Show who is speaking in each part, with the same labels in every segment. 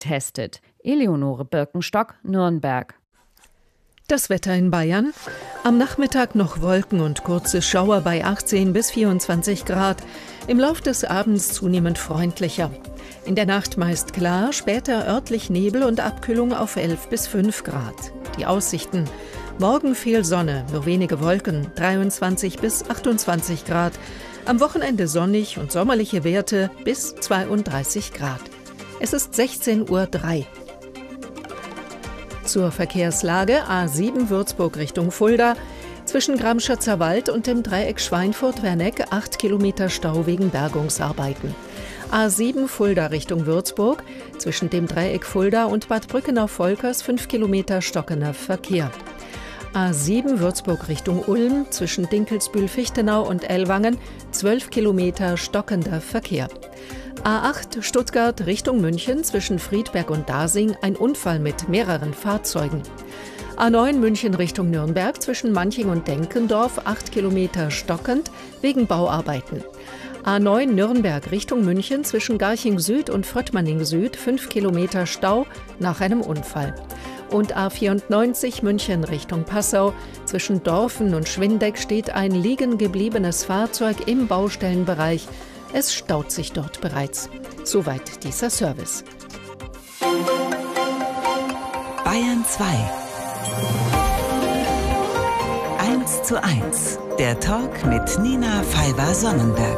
Speaker 1: testet. Eleonore Birkenstock, Nürnberg.
Speaker 2: Das Wetter in Bayern. Am Nachmittag noch Wolken und kurze Schauer bei 18 bis 24 Grad. Im Lauf des Abends zunehmend freundlicher. In der Nacht meist klar, später örtlich Nebel und Abkühlung auf 11 bis 5 Grad. Die Aussichten. Morgen viel Sonne, nur wenige Wolken, 23 bis 28 Grad. Am Wochenende sonnig und sommerliche Werte bis 32 Grad. Es ist 16:03 Uhr. Zur Verkehrslage: A7 Würzburg Richtung Fulda. Zwischen Gramschatzer Wald und dem Dreieck Schweinfurt-Werneck 8 Kilometer Stau wegen Bergungsarbeiten. A7 Fulda Richtung Würzburg. Zwischen dem Dreieck Fulda und Bad Brückenau-Volkers 5 Kilometer stockender Verkehr. A7 Würzburg Richtung Ulm. Zwischen Dinkelsbühl-Fichtenau und Ellwangen 12 Kilometer stockender Verkehr. A8 Stuttgart Richtung München, zwischen Friedberg und Dasing ein Unfall mit mehreren Fahrzeugen. A9 München Richtung Nürnberg, zwischen Manching und Denkendorf 8 Kilometer stockend wegen Bauarbeiten. A9 Nürnberg Richtung München, zwischen Garching Süd und Fröttmanning Süd 5 Kilometer Stau nach einem Unfall. Und A94 München Richtung Passau, zwischen Dorfen und Schwindeck steht ein liegen gebliebenes Fahrzeug im Baustellenbereich. Es staut sich dort bereits. Soweit dieser Service.
Speaker 3: Bayern 2. 1:1. Der Talk mit Nina Pfeiffer-Sonnenberg.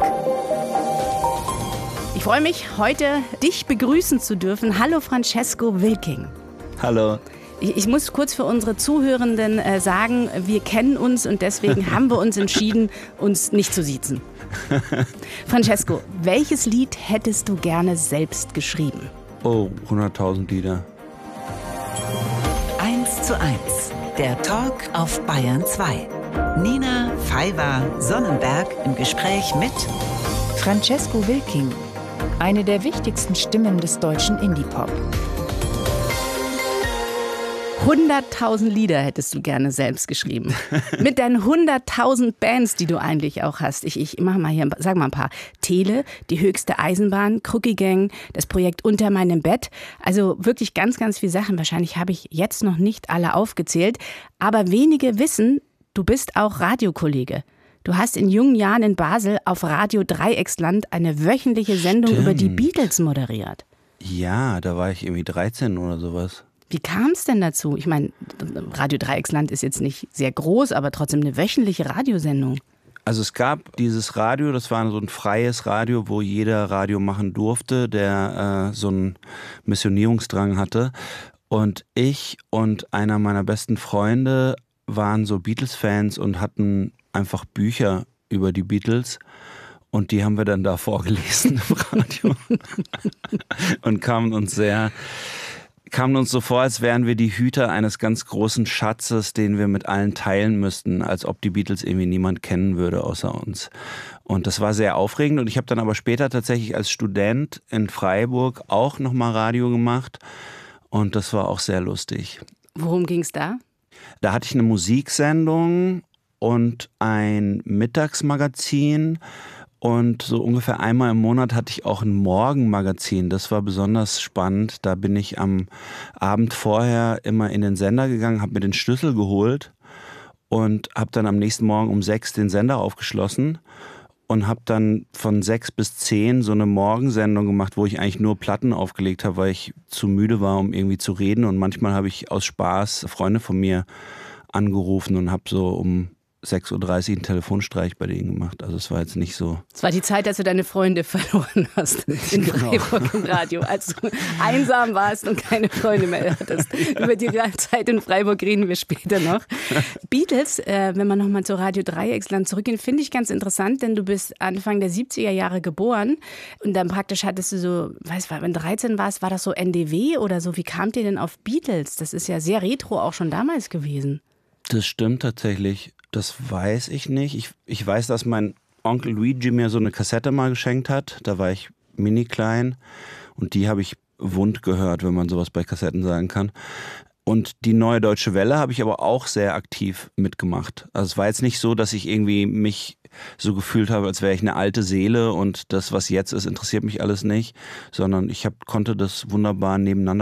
Speaker 4: Ich freue mich, heute dich begrüßen zu dürfen. Hallo Francesco Wilking.
Speaker 5: Hallo.
Speaker 4: Ich muss kurz für unsere Zuhörenden sagen, wir kennen uns und deswegen haben wir uns entschieden, uns nicht zu siezen. Francesco, welches Lied hättest du gerne selbst geschrieben?
Speaker 5: Oh, 100.000 Lieder.
Speaker 3: 1:1. Der Talk auf Bayern 2. Nina Pfeiffer-Sonnenberg im Gespräch mit
Speaker 6: Francesco Wilking, eine der wichtigsten Stimmen des deutschen Indie-Pop.
Speaker 4: 100.000 Lieder hättest du gerne selbst geschrieben. Mit deinen 100.000 Bands, die du eigentlich auch hast. Ich mache mal hier, sag mal ein paar. Tele, die höchste Eisenbahn, Crookie Gang, das Projekt Unter meinem Bett. Also wirklich ganz, ganz viele Sachen. Wahrscheinlich habe ich jetzt noch nicht alle aufgezählt. Aber wenige wissen, du bist auch Radiokollege. Du hast in jungen Jahren in Basel auf Radio Dreiecksland eine wöchentliche Sendung über die Beatles moderiert.
Speaker 5: Ja, da war ich irgendwie 13 oder sowas.
Speaker 4: Wie kam es denn dazu? Ich meine, Radio Dreiecksland ist jetzt nicht sehr groß, aber trotzdem eine wöchentliche Radiosendung.
Speaker 5: Also es gab dieses Radio, das war so ein freies Radio, wo jeder Radio machen durfte, der so einen Missionierungsdrang hatte. Und ich und einer meiner besten Freunde waren so Beatles-Fans und hatten einfach Bücher über die Beatles. Und die haben wir dann da vorgelesen im Radio. Und kamen uns so vor, als wären wir die Hüter eines ganz großen Schatzes, den wir mit allen teilen müssten, als ob die Beatles irgendwie niemand kennen würde außer uns. Und das war sehr aufregend. Und ich habe dann aber später tatsächlich als Student in Freiburg auch nochmal Radio gemacht. Und das war auch sehr lustig.
Speaker 4: Worum ging es da?
Speaker 5: Da hatte ich eine Musiksendung und ein Mittagsmagazin. Und so ungefähr einmal im Monat hatte ich auch ein Morgenmagazin. Das war besonders spannend. Da bin ich am Abend vorher immer in den Sender gegangen, habe mir den Schlüssel geholt und habe dann am nächsten Morgen um 6 den Sender aufgeschlossen und habe dann von 6 bis 10 so eine Morgensendung gemacht, wo ich eigentlich nur Platten aufgelegt habe, weil ich zu müde war, um irgendwie zu reden. Und manchmal habe ich aus Spaß Freunde von mir angerufen und habe so um 6:30 Uhr einen Telefonstreich bei denen gemacht. Also es war jetzt nicht so.
Speaker 4: Es war die Zeit, als du deine Freunde verloren hast in Freiburg im Radio, als du einsam warst und keine Freunde mehr hattest. Über die Zeit in Freiburg reden wir später noch. Beatles, wenn man nochmal zu Radio Dreiecksland zurückgehen, finde ich ganz interessant, denn du bist Anfang der 70er Jahre geboren und dann praktisch hattest du so, wenn du 13 warst, war das so NDW oder so? Wie kamt ihr denn auf Beatles? Das ist ja sehr retro auch schon damals gewesen.
Speaker 5: Das stimmt tatsächlich. Das weiß ich nicht. Ich weiß, dass mein Onkel Luigi mir so eine Kassette mal geschenkt hat. Da war ich mini klein und die habe ich wund gehört, wenn man sowas bei Kassetten sagen kann. Und die Neue Deutsche Welle habe ich aber auch sehr aktiv mitgemacht. Also es war jetzt nicht so, dass ich irgendwie mich so gefühlt habe, als wäre ich eine alte Seele und das, was jetzt ist, interessiert mich alles nicht, sondern ich konnte das wunderbar nebeneinander